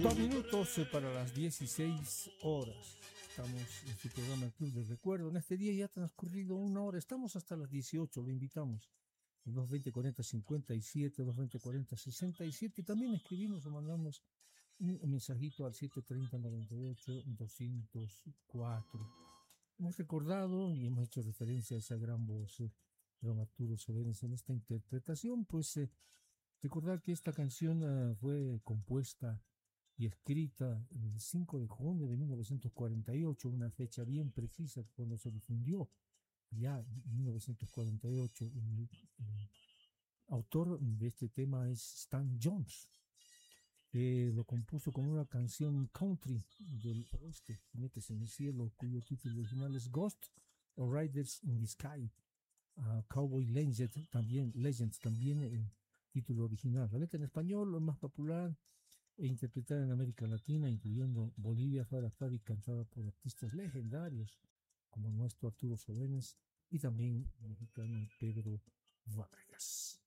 2 minutos para las 16 horas. Estamos en su programa El Club del Recuerdo. En este día ya ha transcurrido 1 hora. Estamos hasta las 18. Lo invitamos. 220-40-57, 220-40-67. También escribimos o mandamos un mensajito al 730-98-204. Hemos recordado y hemos hecho referencia a esa gran voz de don Arturo Sobenes en esta interpretación. Pues recordar que esta canción fue compuesta y escrita el 5 de junio de 1948, una fecha bien precisa cuando se difundió ya en 1948. El autor de este tema es Stan Jones. Lo compuso con una canción country del oeste, Jinetes en el Cielo, cuyo título original es Ghost o Riders in the Sky. Cowboy Legends también el título original. La letra en español, lo más popular e interpretada en América Latina, incluyendo Bolivia, Farafari, cantada por artistas legendarios como nuestro Arturo Sobenes y también el mexicano Pedro Vargas.